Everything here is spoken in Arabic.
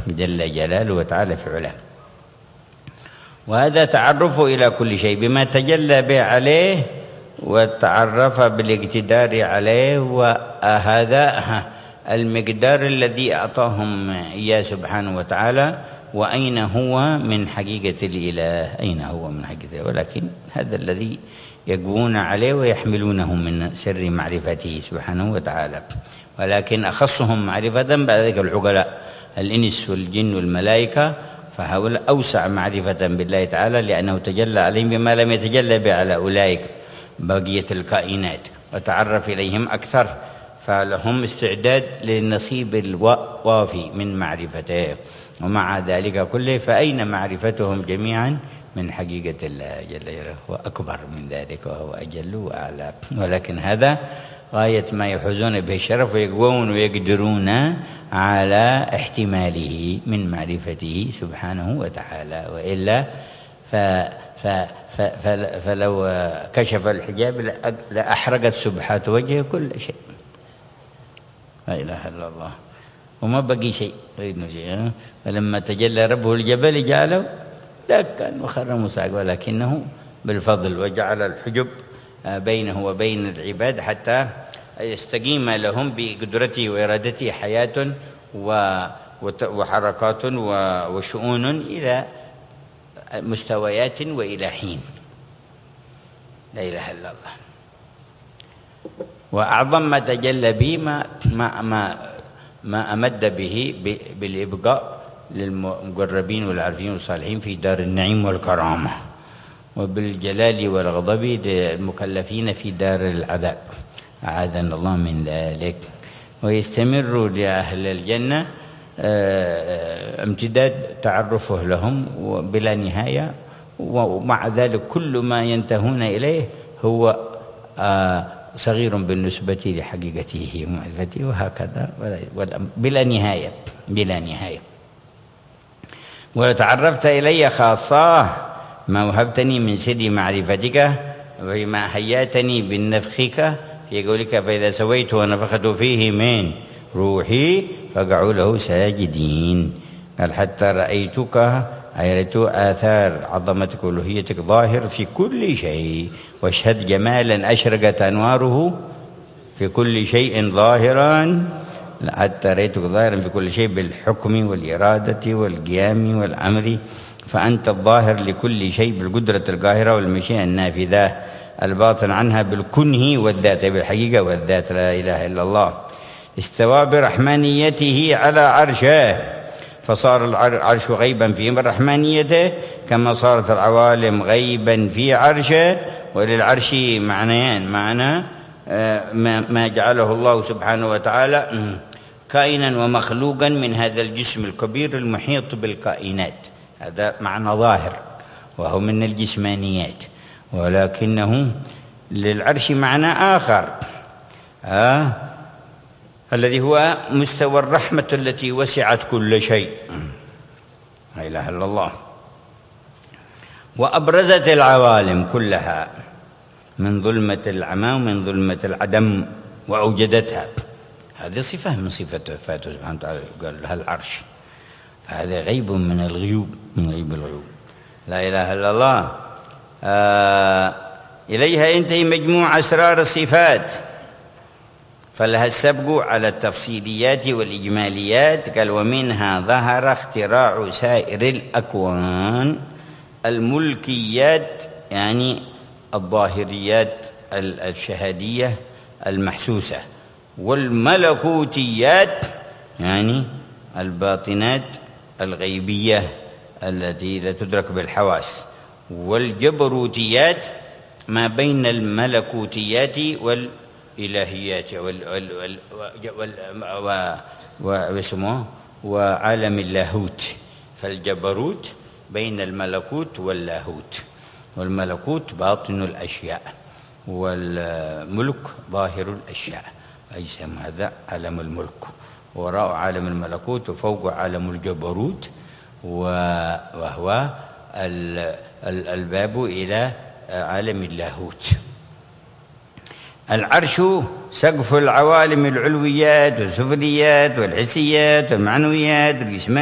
جل جلاله وتعالى في علاه. وهذا تعرفه إلى كل شيء بما تجلى به عليه وتعرف بالاقتدار عليه، وهذا المقدار الذي أعطاهم إياه سبحانه وتعالى. وأين هو من حقيقة الإله؟ أين هو من حقيقة الإله؟ ولكن هذا الذي يقوون عليه ويحملونه من سر معرفته سبحانه وتعالى. ولكن أخصهم معرفة بعد ذلك العقلاء الإنس والجن والملائكة، فهؤلاء أوسع معرفة بالله تعالى، لأنه تجلى عليهم بما لم يتجلى به على أولئك بقية الكائنات، وتعرف إليهم أكثر، فلهم استعداد للنصيب الوافي من معرفته. ومع ذلك كله فأين معرفتهم جميعا من حقيقة الله جل جلاله؟ وأكبر من ذلك وهو أجل وأعلى. ولكن هذا غاية ما يحوزون به الشرف ويقوون ويقدرون على احتماله من معرفته سبحانه وتعالى. وإلا فلو كشف الحجاب لأحرقت سبحات وجهه كل شيء، لا إله إلا الله، وما بقي شيء غير شيء. فلما تجلى ربه الجبل جعله دكا وخر مساق، ولكنه بالفضل وجعل الحجب بينه وبين العباد حتى يستقيم لهم بقدرته وإرادته حياة وحركات وشؤون إلى مستويات وإلى حين. لا إله إلا الله. وأعظم ما تجلى به ما أمد به بالإبقاء للمقربين والعارفين والصالحين في دار النعيم والكرامة، وبالجلال والغضب للمكلفين في دار العذاب، أعاذنا الله من ذلك. ويستمر لأهل الجنة امتداد تعرفه لهم بلا نهاية، ومع ذلك كل ما ينتهون إليه هو صغير بالنسبة لحقيقته ومعرفته، وهكذا بلا نهاية بلا نهاية. وتعرفت إلي خاصة ما وهبتني من سر معرفتك، وما هيأتني بالنفخك في قولك فإذا سويت ونفخت فيه من روحي فقعوا له ساجدين. قال حتى رأيتك، أي رأيت آثار عظمتك وألوهيتك ظاهر في كل شيء، واشهد جمالا أشرقت أنواره في كل شيء ظاهرا، حتى رأيتك ظاهرا في كل شيء بالحكم والإرادة والقيام والأمر، فأنت الظاهر لكل شيء بالقدرة القاهرة والمشيئة النافذة الباطن عنها بالكنه والذات، بالحقيقة والذات. لا إله إلا الله. استوى برحمانيته على عرشه، فصار العرش غيبا في رحمانيته كما صارت العوالم غيبا في عرشه. وللعرش معنيان: معنى ما جعله الله سبحانه وتعالى كائنا ومخلوقا من هذا الجسم الكبير المحيط بالكائنات، هذا معنى ظاهر وهو من الجسمانيات. ولكنه للعرش معنى آخر الذي هو مستوى الرحمة التي وسعت كل شيء. لا إله إلا الله. وأبرزت العوالم كلها من ظلمة العمى ومن ظلمة العدم وأوجدتها. هذه صفة من صفاته سبحانه وتعالى، قال لها العرش، فهذا غيب من الغيوب، من غيب الغيوب. لا إله إلا الله. إليها ينتهي مجموع أسرار الصفات، فلها السبق على التفصيليات والإجماليات. قال ومنها ظهر اختراع سائر الأكوان الملكيات، يعني الظاهريات الشهادية المحسوسة، والملكوتيات يعني الباطنات الغيبية التي لا تدرك بالحواس، والجبروتيات ما بين الملكوتيات والإلهيات وعالم اللاهوت. فالجبروت بين الملكوت واللاهوت، والملكوت باطن الأشياء والملك ظاهر الأشياء، يسمى هذا عالم الملك، وراء عالم الملكوت وفوق عالم الجبروت، وهو الباب إلى عالم اللاهوت. العرش سقف العوالم العلويات والسفليات والحسيات والمعنويات والجسمانيات